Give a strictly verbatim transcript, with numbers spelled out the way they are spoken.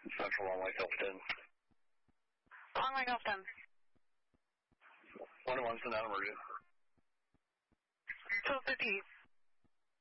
Central Long Lake Hilton. Long Lake Hilton. one to one, send out emergency. two fifty.